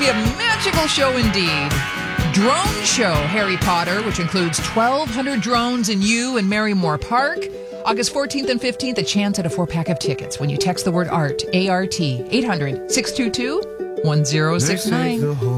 be a magical show indeed. Drone Show Harry Potter, which includes 1,200 drones in U and Marymore Park. August 14th and 15th, a chance at a 4-pack of tickets when you text the word ART, A-R-T, 800-622-1069.